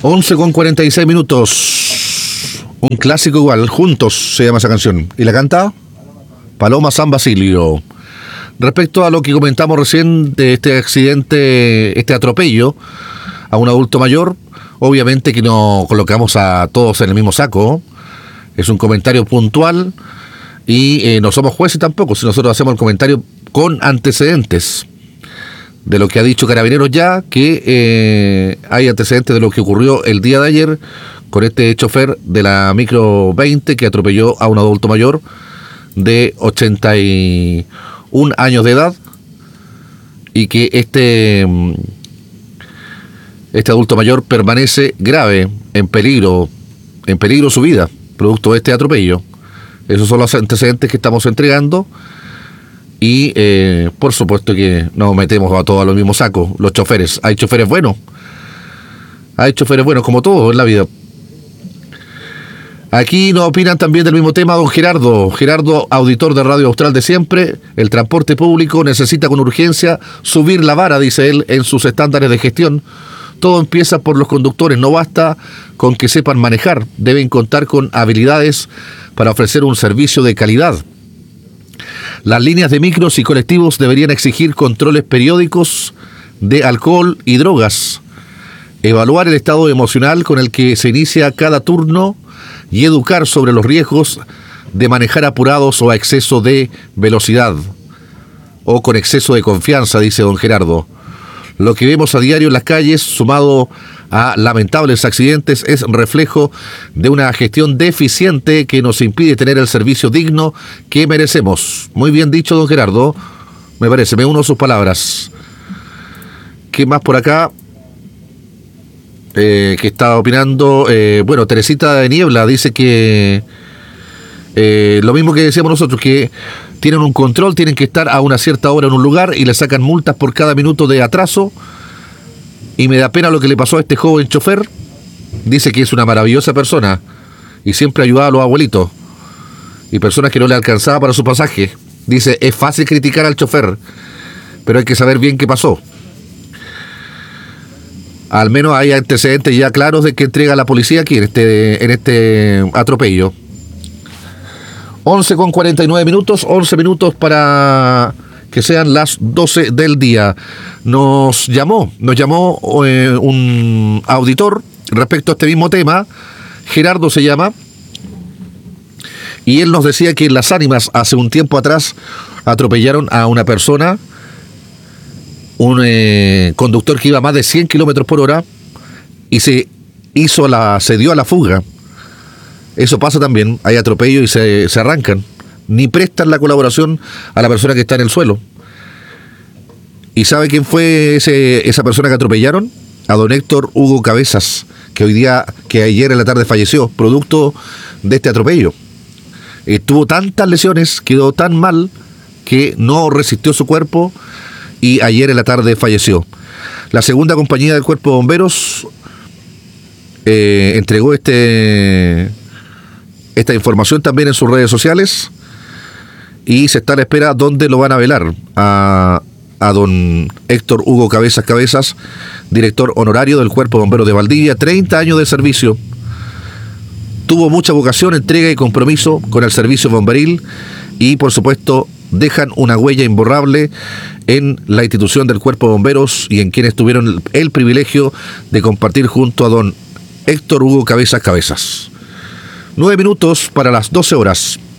11:46. Un clásico igual, Juntos se llama esa canción. ¿Y la canta? Paloma San Basilio. Respecto a lo que comentamos recién de este accidente, este atropello a un adulto mayor, obviamente que no colocamos a todos en el mismo saco. Es un comentario puntual y no somos jueces tampoco, si nosotros hacemos el comentario con antecedentes de lo que ha dicho Carabineros ya, que hay antecedentes de lo que ocurrió el día de ayer con este chofer de la micro 20 que atropelló a un adulto mayor de 81 años de edad, y que este adulto mayor permanece grave, en peligro su vida, producto de este atropello. Esos son los antecedentes que estamos entregando. Y por supuesto que nos metemos a todos los mismos sacos. Los choferes, hay choferes buenos como todo en la vida. Aquí nos opinan también del mismo tema don Gerardo, auditor de Radio Austral de siempre. El transporte público necesita con urgencia subir la vara, dice él, en sus estándares de gestión. Todo empieza por los conductores, no basta con que sepan manejar, deben contar con habilidades para ofrecer un servicio de calidad. Las líneas de micros y colectivos deberían exigir controles periódicos de alcohol y drogas, evaluar el estado emocional con el que se inicia cada turno y educar sobre los riesgos de manejar apurados o a exceso de velocidad o con exceso de confianza, dice don Gerardo. Lo que vemos a diario en las calles, sumado a lamentables accidentes, es reflejo de una gestión deficiente que nos impide tener el servicio digno que merecemos. Muy bien dicho, don Gerardo, me parece, me uno a sus palabras. ¿Qué más por acá? Que está opinando, bueno, Teresita de Niebla dice que lo mismo que decíamos nosotros, que tienen un control, tienen que estar a una cierta hora en un lugar y le sacan multas por cada minuto de atraso. Y me da pena lo que le pasó a este joven chofer. Dice que es una maravillosa persona y siempre ayudaba a los abuelitos y personas que no le alcanzaba para su pasaje. Dice, es fácil criticar al chofer, pero hay que saber bien qué pasó. Al menos hay antecedentes ya claros de que entrega la policía aquí en este atropello. 11:49, 11 minutos para que sean las 12 del día. Nos llamó un auditor respecto a este mismo tema, Gerardo se llama, y él nos decía que en Las Ánimas hace un tiempo atrás atropellaron a una persona, un conductor que iba a más de 100 kilómetros por hora y se dio a la fuga. Eso pasa también, hay atropello y se arrancan, ni prestan la colaboración a la persona que está en el suelo. ¿Y sabe quién fue esa persona que atropellaron? A don Héctor Hugo Cabezas, que ayer en la tarde falleció, producto de este atropello. Tuvo tantas lesiones, quedó tan mal que no resistió su cuerpo y ayer en la tarde falleció. La segunda compañía del Cuerpo de Bomberos entregó esta información también en sus redes sociales y se está a la espera dónde lo van a velar a don Héctor Hugo Cabezas, director honorario del Cuerpo de Bomberos de Valdivia, 30 años de servicio. Tuvo mucha vocación, entrega y compromiso con el servicio bomberil y por supuesto dejan una huella imborrable en la institución del Cuerpo de Bomberos y en quienes tuvieron el privilegio de compartir junto a don Héctor Hugo Cabezas. 9 minutos para las 12 horas.